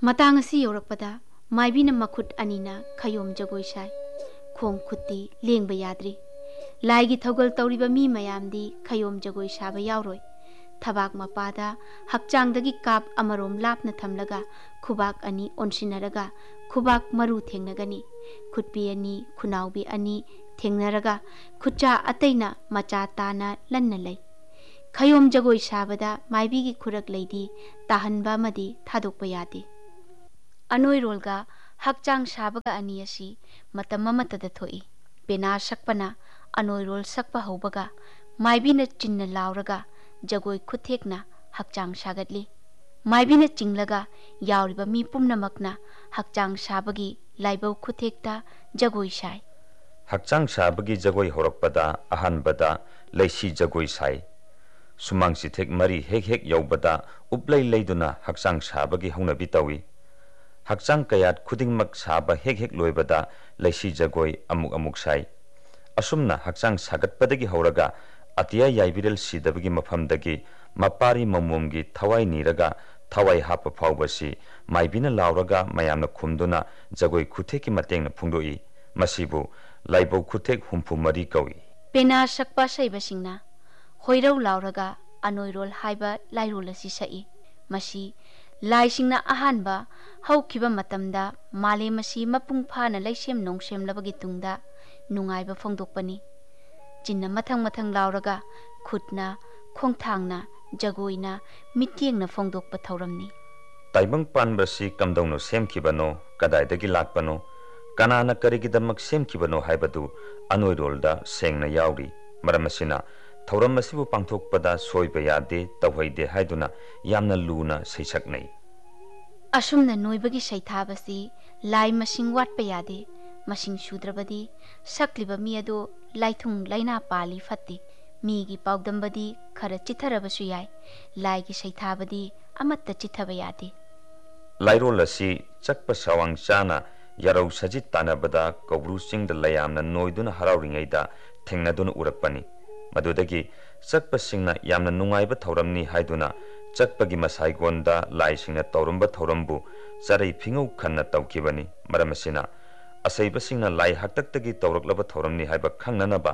ꯃꯇꯥꯡ ꯑꯁꯤ ꯌꯧꯔꯛꯄꯗ ꯃꯥꯏꯕꯤꯅ ꯃꯈꯨꯠ ꯑꯅꯤꯅ ꯈꯌꯣꯝ ꯖꯒꯣꯏ ꯁꯥꯏ ꯈꯣꯡ ꯈꯨꯠꯇꯤ ꯂꯦꯡꯕ ꯌꯥꯗ꯭ꯔꯤ ꯂꯥꯏꯒꯤ ꯊꯧꯒꯜ ꯇꯧꯔꯤꯕ ꯃꯤ ꯃꯌꯥꯝꯗꯤ ꯈꯌꯣꯝ ꯖꯒꯣꯏ ꯁꯥꯕ ꯌꯥꯎꯔꯣꯏ ꯊꯕꯥꯛ ꯃꯄꯥꯗ ꯍꯛꯆꯥꯡꯗꯒꯤ ꯀꯥꯞ ꯑꯃꯔꯣꯝ ꯂꯥꯞꯅ ꯊꯝꯂꯒ ꯈꯨꯕꯥꯛ ꯑꯅꯤ ꯑꯣꯟꯁꯤꯟꯅꯔꯒ ꯈꯨꯕꯥꯛ ꯃꯔꯨ ꯊꯦꯡꯅꯒꯅꯤ ꯈꯨꯠꯄꯤ ꯑꯅꯤ ꯈꯨꯅꯥꯎꯕꯤ ꯑꯅꯤ ꯊꯦꯡꯅꯔꯒ ꯈꯨꯠꯆꯥ ꯑꯇꯩꯅ ꯃꯆꯥ ꯇꯥꯅ ꯂꯟꯅ ꯂꯩ ꯈꯌꯣꯝ ꯖꯒꯣꯏ ꯁꯥꯕꯗ ꯃꯥꯏꯕꯤꯒꯤ ꯈꯨꯔꯛ ꯂꯩꯗꯤ ꯇꯥꯍꯟꯕ ꯑꯃꯗꯤ ꯊꯥꯗꯣꯛꯄ ꯌꯥꯗꯦ ꯑꯅꯣꯏꯔꯣꯜꯒ ꯍꯛꯆꯥꯡ ꯁꯥꯕꯒ ꯑꯅꯤ ꯑꯁꯤ ꯃꯇꯝ ꯑꯃꯠꯇꯗ ꯊꯣꯛꯏ ꯄꯦꯅꯥ ꯁꯛꯄꯅ ꯑꯅꯣꯏꯔꯣꯜ ꯁꯛꯄ ꯍꯧꯕꯒ ꯃꯥꯏꯕꯤꯅ ꯆꯤꯟꯅ ꯂꯥꯎꯔꯒ ꯖꯒꯣꯏ ꯈꯨꯠꯊꯦꯛꯅ ꯍꯛꯆꯥꯡ ꯁꯥꯒꯠꯂꯤ ꯃꯥꯏꯕꯤꯅ ꯆꯤꯡꯂꯒ ꯌꯥꯎꯔꯤꯕ ꯃꯤ ꯄꯨꯝꯅꯃꯛꯅ ꯍꯛꯆꯥꯡ ꯁꯥꯕꯒꯤ ꯂꯥꯏꯕꯧ ꯈꯨꯠꯊꯦꯛꯇ ꯖꯒꯣꯏ ꯁꯥꯏ ꯍꯛꯆꯥꯡ ꯁꯥꯕꯒꯤ ꯖꯒꯣꯏ ꯍꯧꯔꯛꯄꯗ ꯑꯍꯥꯟꯕꯗ ꯂꯩꯁꯤ ꯖꯒꯣꯏ ꯁꯥꯏ ꯁꯨꯃꯥꯡ ꯆꯤꯊꯦꯛ ꯃꯔꯤ ꯍꯦꯛ ꯍꯦꯛ ꯌꯧꯕꯗ ꯎꯞꯂꯩ ꯂꯩꯗꯨꯅ ꯍꯛꯆꯥꯡ ꯁꯥꯕꯒꯤ ꯍꯧꯅꯕꯤ ꯇꯧꯏ ꯍꯛꯆꯥꯡ ꯀꯌꯥꯠ ꯈꯨꯗꯤꯡꯃꯛ ꯁꯥꯕ ꯍꯦꯛ ꯍꯦꯛ ꯂꯣꯏꯕꯗ ꯂꯩꯁꯤ ꯖꯒꯣꯏ ꯑꯃꯨꯛ ꯑꯃꯨꯛ ꯁꯥꯏ ꯑꯁꯨꯝꯅ ꯍꯛꯆꯥꯡ ꯁꯥꯒꯠꯄꯗꯒꯤ ꯍꯧꯔꯒ ꯑꯇꯤꯌꯥ ꯌꯥꯏꯕꯤꯔꯦꯜ ꯁꯤꯗꯕꯒꯤ ꯃꯐꯝꯗꯒꯤ ꯃꯄꯥꯔꯤ ꯃꯃꯣꯝꯒꯤ ꯊꯋꯥꯏ ꯅꯤꯔꯒ ꯊꯋꯥꯏ ꯍꯥꯞꯄ ꯐꯥꯎꯕꯁꯤ ꯃꯥꯏꯕꯤꯅ ꯂꯥꯎꯔꯒ ꯃꯌꯥꯝꯅ ꯈꯨꯝꯗꯨꯅ ꯖꯒꯣꯏ ꯈꯨꯠꯊꯦꯛꯀꯤ ꯃꯇꯦꯡꯅ ꯐꯣꯡꯗꯣꯛꯏ ꯃꯁꯤꯕꯨ ꯂꯥꯏꯕꯧ ꯈꯨꯠꯊꯦꯛ ꯍꯨꯝꯐꯨ ꯃꯔꯤ ꯀꯧꯏ ꯄꯦꯅꯥ ꯁꯛꯄ ꯁꯩꯕꯁꯤꯡꯅ ꯍꯣꯏꯔꯧ ꯂꯥꯎꯔꯒ ꯑꯅꯣꯏꯔꯣꯜ ꯍꯥꯏꯕ ꯂꯥꯏꯔꯣꯜ ꯑꯁꯤ ꯁꯛꯏ ꯃꯁꯤ ꯂꯥꯏꯁꯤꯡꯅ ꯑꯍꯥꯟꯕ ꯍꯧꯈꯤꯕ ꯃꯇꯝꯗ ꯃꯥꯂꯦꯝ ꯑꯁꯤ ꯃꯄꯨꯡ ꯐꯥꯅ ꯂꯩꯁꯦꯝ ꯅꯣꯡꯁꯦꯝꯂꯕꯒꯤ ꯇꯨꯡꯗ ꯅꯨꯡꯉꯥꯏꯕ ꯐꯣꯡꯗꯣꯛꯄꯅꯤ ꯆꯤꯟꯅ ꯃꯊꯪ ꯃꯊꯪ ꯂꯥꯎꯔꯒ ꯈꯨꯠꯅ ꯈꯣꯡꯊꯥꯡꯅ ꯖꯒꯣꯏꯅ ꯃꯤꯠꯌꯦꯡꯅ ꯐꯣꯡꯗꯣꯛꯄ ꯊꯧꯔꯝꯅꯤ ꯇꯥꯏꯕꯪ ꯄꯥꯟꯕꯁꯤ ꯀꯝꯗꯧꯅ ꯁꯦꯝꯈꯤꯕꯅꯣ ꯀꯗꯥꯏꯗꯒꯤ ꯂꯥꯛꯄꯅꯣ ꯀꯅꯥꯅ ꯀꯔꯤꯒꯤꯗꯃꯛ ꯁꯦꯝꯈꯤꯕꯅꯣ ꯍꯥꯏꯕꯗꯨ ꯑꯅꯣꯏꯔꯣꯜꯗ ꯁꯦꯡꯅ ꯌꯥꯎꯔꯤ ꯃꯔꯝ ꯑꯁꯤꯅ ꯊꯧꯔꯝ ꯑꯁꯤꯕꯨ ꯄꯥꯡꯊꯣꯛꯄꯗ ꯁꯣꯏꯕ ꯌꯥꯗꯦ ꯇꯧꯍꯩꯗꯦ ꯍꯥꯏꯗꯨꯅ ꯌꯥꯝꯅ ꯂꯨꯅ ꯁꯩꯁꯛꯅꯩ ꯑꯁꯨꯝꯅ ꯅꯣꯏꯕꯒꯤ ꯁꯩꯊꯥꯕꯁꯤ ꯂꯥꯏ ꯃꯁꯤꯡ ꯋꯥꯠꯄ ꯌꯥꯗꯦ ꯃꯁꯤꯡ ꯁꯨꯗ꯭ꯔꯕꯗꯤ ꯁꯛꯂꯤꯕ ꯃꯤ ꯑꯗꯨ ꯂꯥꯏꯊꯨꯡ ꯂꯩꯅꯥ ꯄꯥꯜꯂꯤ ꯐꯠꯇꯦ ꯃꯤꯒꯤ ꯄꯥꯎꯗꯝꯕꯗꯤ ꯈꯔ ꯆꯤꯊꯔꯕꯁꯨ ꯌꯥꯏ ꯂꯥꯏꯒꯤ ꯁꯩꯊꯥꯕꯗꯤ ꯑꯃꯠꯇ ꯆꯤꯊꯕ ꯌꯥꯗꯦ ꯂꯥꯏꯔꯣꯜ ꯑꯁꯤ ꯆꯛꯄ ꯁꯋꯥꯡ ꯆꯥꯅ ꯌꯥꯔꯧ ꯁꯖꯤꯠ ꯇꯥꯟꯅꯕꯗ ꯀꯧꯕ꯭ꯔꯨ ꯆꯤꯡꯗ ꯂꯌꯥꯝꯅ ꯅꯣꯏꯗꯨꯅ ꯍꯔꯥꯎꯔꯤꯉꯩꯗ ꯊꯦꯡꯅꯗꯨꯅ ꯎꯔꯛꯄꯅꯤ ꯃꯗꯨꯗꯒꯤ ꯆꯛꯄꯁꯤꯡꯅ ꯌꯥꯝꯅ ꯅꯨꯡꯉꯥꯏꯕ ꯊꯧꯔꯝꯅꯤ ꯍꯥꯏꯗꯨꯅ ꯆꯛꯄꯒꯤ ꯃꯁꯥꯏꯒꯣꯟꯗ ꯂꯥꯏꯁꯤꯡꯅ ꯇꯧꯔꯝꯕ ꯊꯧꯔꯝꯕꯨ ꯆꯔꯩ ꯐꯤꯉꯧ ꯈꯟꯅ ꯇꯧꯈꯤꯕꯅꯤ ꯃꯔꯝ ꯑꯁꯤꯅ ꯑꯁꯩꯕꯁꯤꯡꯅ ꯂꯥꯏ ꯍꯥꯛꯇꯛꯇꯒꯤ ꯇꯧꯔꯛꯂꯕ ꯊꯧꯔꯝꯅꯤ ꯍꯥꯏꯕ ꯈꯪꯅꯅꯕ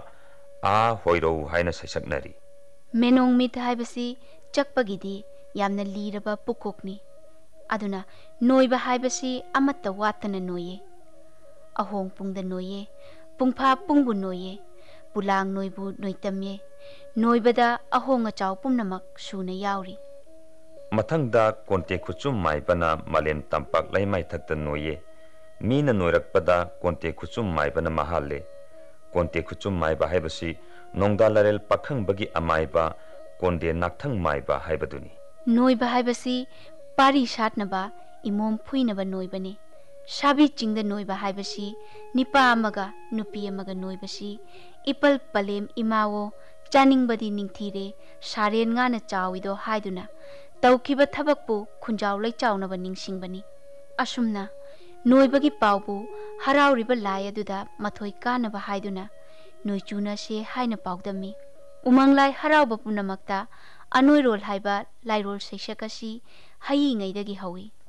ꯍꯣꯏꯔꯧ ꯍꯥꯏꯅ ꯁꯩꯁꯛꯅꯔꯤ ꯃꯦꯅꯣꯡ ꯃꯤꯠ ꯍꯥꯏꯕꯁꯤ ꯆꯛꯄꯒꯤꯗꯤ ꯌꯥꯝꯅ ꯂꯤꯔꯕ ꯄꯨꯀꯣꯛꯅꯤ ꯑꯗꯨꯅ ꯅꯣꯏꯕ ꯍꯥꯏꯕꯁꯤ ꯑꯃꯠꯇ ꯋꯥꯠꯇꯅ ꯅꯣꯏꯌꯦ ꯑꯍꯣꯡ ꯄꯨꯡꯗ ꯅꯣꯏꯌꯦ ꯄꯨꯡꯐꯥ ꯄꯨꯡꯕꯨ ꯅꯣꯏꯌꯦ ꯄꯨꯂꯥꯡ ꯅꯣꯏꯕꯨ ꯅꯣꯏꯇꯝꯃꯦ ꯅꯣꯏꯕꯗ ꯑꯍꯣꯡ ꯑꯆꯥꯎ ꯄꯨꯝꯅꯃꯛ ꯁꯨꯅ ꯌꯥꯎꯔꯤ ꯃꯊꯪꯗ ꯀꯣꯟꯇꯦ ꯈꯨꯆꯨꯝ ꯃꯥꯏꯕꯅ ꯃꯥꯂꯦꯝ ꯇꯝꯄꯥꯛ ꯂꯩꯃꯥꯏꯊꯛꯇ ꯅꯣꯏꯌꯦ ꯃꯤꯅ ꯅꯣꯏꯔꯛꯄꯗ ꯀꯣꯟꯇꯦ ꯈꯨꯆꯨꯝ ꯃꯥꯏꯕꯅ ꯃꯍꯥꯜꯂꯦ ꯀꯣꯟꯇꯦ ꯈꯨꯆꯨꯝ ꯃꯥꯏꯕ ꯍꯥꯏꯕꯁꯤ ꯅꯣꯡꯗꯥ ꯂꯥꯔꯦꯜ ꯄꯥꯈꯪꯕꯒꯤ ꯑꯃꯥꯏꯕ ꯀꯣꯟꯗꯦ ꯅꯥꯛꯊꯪ ꯃꯥꯏꯕ ꯍꯥꯏꯕꯗꯨꯅꯤ ꯅꯣꯏꯕ ꯍꯥꯏꯕꯁꯤ ꯄꯥꯔꯤ ꯁꯥꯠꯅꯕ ꯏꯃꯣꯝ ꯐꯨꯏꯅꯕ ꯅꯣꯏꯕꯅꯤ ꯁꯥꯕꯤ ꯆꯤꯡꯗ ꯅꯣꯏꯕ ꯍꯥꯏꯕꯁꯤ ꯅꯤꯄꯥ ꯑꯃꯒ ꯅꯨꯄꯤ ꯑꯃꯒ ꯅꯣꯏꯕꯁꯤ ꯏꯄꯜ ꯄꯂꯦꯝ ꯏꯃꯥꯋꯣ ꯆꯥꯅꯤꯡꯕꯗꯤ ꯅꯤꯡꯊꯤꯔꯦ ꯁꯥꯔꯦꯟ ꯉꯥꯅ ꯆꯥꯎꯏꯗꯣ ꯍꯥꯏꯗꯨꯅ ꯇꯧꯈꯤꯕ ꯊꯕꯛꯄꯨ ꯈꯨꯟꯖꯥꯎ ꯂꯩꯆꯥꯎꯅꯕ ꯅꯤꯡꯁꯤꯡꯕꯅꯤ ꯑꯁꯨꯝꯅ ꯅꯣꯏꯕꯒꯤ ꯄꯥꯎꯕꯨ ꯍꯔꯥꯎꯔꯤꯕ ꯂꯥꯏ ꯑꯗꯨꯗ ꯃꯊꯣꯏ ꯀꯥꯅꯕ ꯍꯥꯏꯗꯨꯅ ꯅꯣꯏꯆꯨꯅꯁꯦ ꯍꯥꯏꯅ ꯄꯥꯎꯗꯝꯃꯤ ꯎꯃꯪ ꯂꯥꯏ ꯍꯔꯥꯎꯕ ꯄꯨꯝꯅꯃꯛꯇ ꯑꯅꯣꯏꯔꯣꯜ ꯍꯥꯏꯕ ꯂꯥꯏꯔꯣꯜ ꯁꯩꯁꯛ ꯑꯁꯤ ꯍꯩꯌꯤꯉꯩꯗꯒꯤ ꯍꯧꯏ